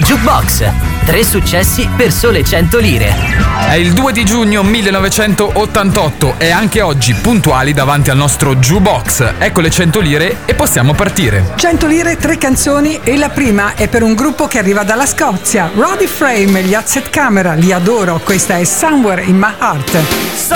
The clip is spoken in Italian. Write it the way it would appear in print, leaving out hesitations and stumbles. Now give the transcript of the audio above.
Jukebox. 3 successi per sole 100 lire. È il 2 di giugno 1988 e anche oggi puntuali davanti al nostro Jukebox. Ecco le 100 lire e possiamo partire. 100 lire, 3 canzoni e la prima è per un gruppo che arriva dalla Scozia. Roddy Frame, gli Asset Camera, li adoro. Questa è Somewhere in My Heart.